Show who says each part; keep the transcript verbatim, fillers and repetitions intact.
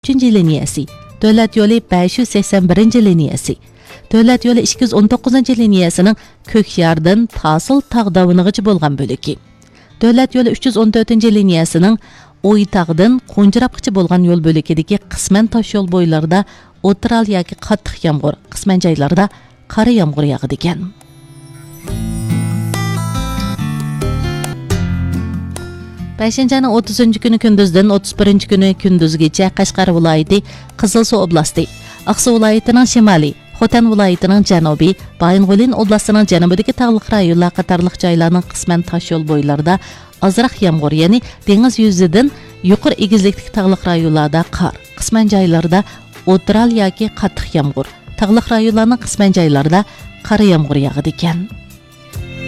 Speaker 1: uchinchi liniyasi, davlat yo'li besh yuz sakson birinchi liniyasi, davlat yo'li ikki yuz o'n to'qqizinchi liniyasining Ko'kyardan Tasil tog' davinigacha bo'lgan bo'ligi, davlat yo'li uch yuz o'n to'rtinchi liniyasining O'ytog'dan Qo'njirabgacha bo'lgan yo'l bo'lagidagi qisman tosh yo'l bo'ylarida o'tiral yoki qattiq yomg'ir, qisman joylarda qora yomg'ir yog'adi ekan. beshinchi ayning o'ttizinchi kuni kunduzdan o'ttiz birinchi kuni kunduzgacha Qashqar viloyati, Qizilsuv oblasti, Aqsu viloyatining shimoliy, Xotan viloyatining janubiy, Baying'olin oblastining janubidagi tog'liq rayonlar qatorliq joylarning qisman tosh yo'l bo'ylarida ozroq yomg'ir, ya'ni dengiz yuzidan yuqori egizlikdagi tog'liq rayonlarda qor, qisman joylarda o'tiral yoki qattiq yomg'ir, tog'liq rayonlarning qisman joylarida qora yomg'ir yog'adi ekan.